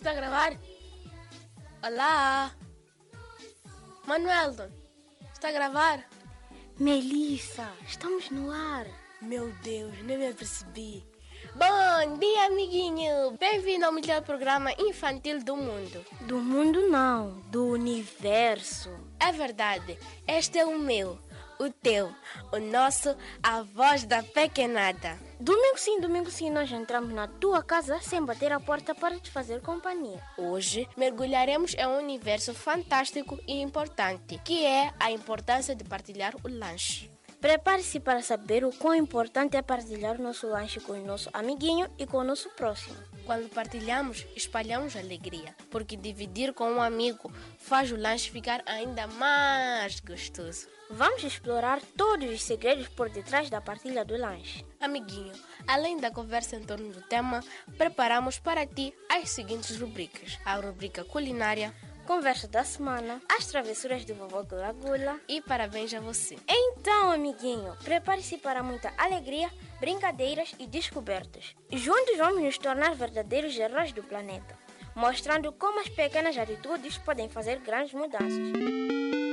Está a gravar? Olá! Manuelton, está a gravar? Melissa, estamos no ar. Meu Deus, nem me apercebi. Bom dia, amiguinho! Bem-vindo ao melhor programa infantil do mundo. Do mundo não, do universo. É verdade, este é o meu, o teu, o nosso, a voz da pequenada. Domingo sim, nós entramos na tua casa sem bater a porta para te fazer companhia. Hoje mergulharemos em um universo fantástico e importante, que é a importância de partilhar o lanche. Prepare-se para saber o quão importante é partilhar o nosso lanche com o nosso amiguinho e com o nosso próximo. Quando partilhamos, espalhamos alegria, porque dividir com um amigo faz o lanche ficar ainda mais gostoso. Vamos explorar todos os segredos por detrás da partilha do lanche. Amiguinho, além da conversa em torno do tema, preparamos para ti as seguintes rubricas. A rubrica culinária, Conversa da semana, as travessuras do vovô Gula Gula e parabéns a você. Então, amiguinho, prepare-se para muita alegria, brincadeiras e descobertas. Juntos vamos nos tornar verdadeiros heróis do planeta, mostrando como as pequenas atitudes podem fazer grandes mudanças.